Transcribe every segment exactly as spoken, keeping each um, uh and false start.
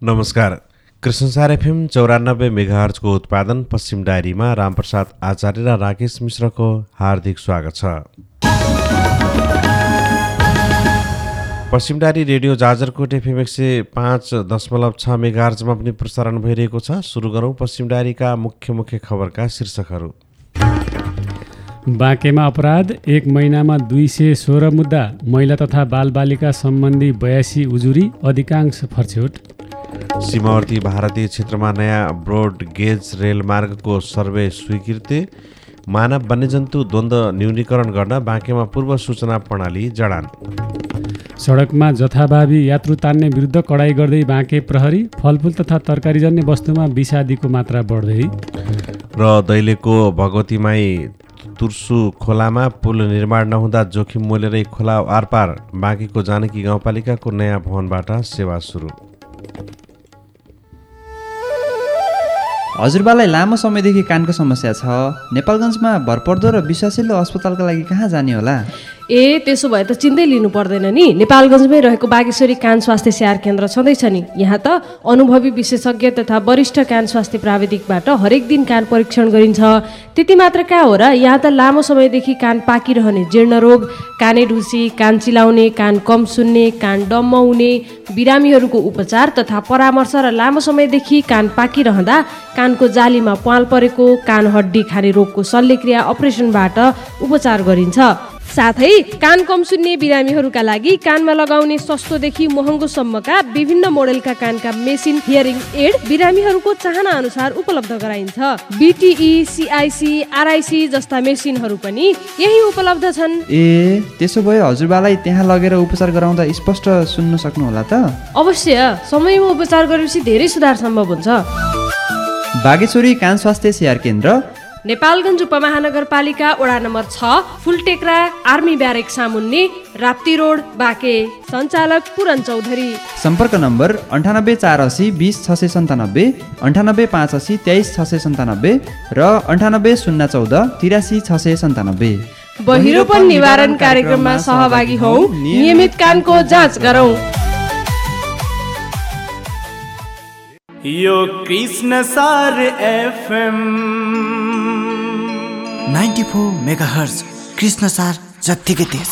नमस्कार। कृष्णसार एफएम चौरानब्बे मेगाहर्जको उत्पादन पश्चिम डायरीमा रामप्रसाद आचार्य र राकेश मिश्रको हार्दिक स्वागत छ। पश्चिम डायरी रेडियो जाजरकोट एफएम एक सय पाँच दशमलव छ मेगाहर्जमा पनि प्रसारण भइरहेको छ। सुरु गरौँ पश्चिम डायरीका मुख्य मुख्य खबरका शीर्षकहरू। बाँकेमा अपराध, एक महिनामा दुई सय सोह्र मुद्दा, महिला तथा बालबालिका सम्बन्धी बयासी उजुरी, अधिकांश फर्छ्यौट। सीमावर्ती भारतीय क्षेत्रमा नयाँ ब्रोड गेज रेलमार्गको सर्वे स्वीकृति, मानव वन्यजन्तु द्वन्द्व न्यूनीकरण गर्न बाँकेमा पूर्व सूचना प्रणाली जडान। सडकमा जथाभावी यात्रु तान्ने विरुद्ध कडाई गर्दै बाँके प्रहरी, फलफुल तथा तरकारीजन्य वस्तुमा विषादीको मात्रा बढ्दै। र दैलेको भगवतीमाई तुर्सु खोलामा पुल निर्माण नहुँदा जोखिम मोलेरै खोला आरपार, बाँकीको जानकी गाउँपालिकाको नयाँ भवनबाट सेवा सुरु। हजुरबालाई लामो समयदेखि कानको समस्या छ। नेपालगञ्जमा भरपर्दो र विश्वासिलो अस्पतालका लागि कहाँ जाने होला? ए त्यसो भए त चिन्तै लिनु पर्दैन नि। नेपालगञ्जमै रहेको बागेश्वरी कान स्वास्थ्य स्याहार केन्द्र छँदैछ नि। यहाँ त अनुभवी विशेषज्ञ तथा वरिष्ठ कान स्वास्थ्य प्राविधिकबाट हरेक दिन कान परीक्षण गरिन्छ। त्यति मात्र कहाँ हो र, यहाँ त लामो समयदेखि कान पाकिरहने जीर्ण रोग, काने ढुसी, कान चिलाउने, कान कम सुन्ने, कान डम्म हुने बिरामीहरूको उपचार तथा परामर्श र लामो समयदेखि कान पाकिरहँदा कानको जालीमा प्वाल परेको, कान हड्डी खाने रोगको शल्यक्रिया अपरेसनबाट उपचार गरिन्छ। साथै कान कम सुन्ने बिरामीहरूका लागि कानमा लगाउने सस्तोदेखि महँगोसम्मका विभिन्न मोडेलका कानका मेसिन हियरिङ एड बिरामीहरूको चाहना अनुसार उपलब्ध गराइन्छ। बिटिई, सिआइसी, आरआइसी जस्ता मेसिनहरू पनि यही उपलब्ध छन्। ए त्यसो भए हजुरबालाई त्यहाँ लगेर उपचार गराउँदा स्पष्ट सुन्न सक्नुहोला त? अवश्य, समयमा उपचार गरेपछि धेरै सुधार सम्भव हुन्छ। बागेश्वरी कान स्वास्थ्य स्याहार केन्द्र, नेपालगञ्ज उपमहानगरपालिका वडा नम्बर छ, फुलटेक्रा, आर्मी ब्यारेक सामुन्ने, राप्ती रोड, बाँके। सञ्चालक पुरन चौधरी। सम्पर्क नम्बर अन्ठानब्बे चार असी बिस छ सय सन्तानब्बे, अन्ठानब्बे पाँच असी तेइस छ सय सन्तानब्बे र अन्ठानब्बे शून्य चौध तिरासी छ सय सन्तानब्बे। बहिरोपन निवारण कार्यक्रममा सहभागी हौ, नियमित कानको जाँच गरौँ। यो कृष्णसार एफएम चौरानब्बे मेगाहर्ज, कृष्णसार जत्तिकै तेज।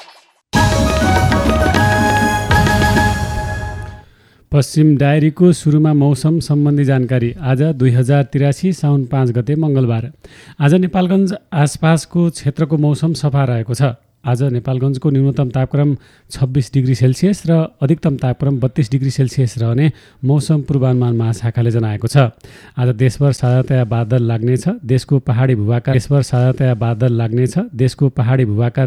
पश्चिम डायरीको सुरुमा मौसम सम्बन्धी जानकारी। आज दुई हजार तिरासी साउन पाँच गते मङ्गलबार। आज नेपालगञ्ज आसपासको क्षेत्रको मौसम सफा रहेको छ। आज नेपालगञ्जको न्यूनतम तापक्रम छब्बिस डिग्री सेल्सियस र अधिकतम तापक्रम बत्तीस डिग्री सेल्सियस रहने मौसम पूर्वानुमान महाशाखाले जनाएको छ। आज देशभर साधारणतया बादल लाग्नेछ। देशको पहाडी भूभागका देशभर साधारणतया बादल लाग्नेछ। देशको पहाडी भूभागका